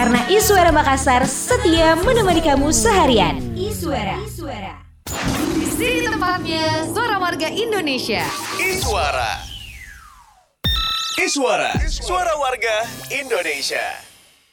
Karena Iswara Makassar setia menemani kamu seharian. Iswara. Di sini tempatnya suara warga Indonesia. Iswara, suara warga Indonesia.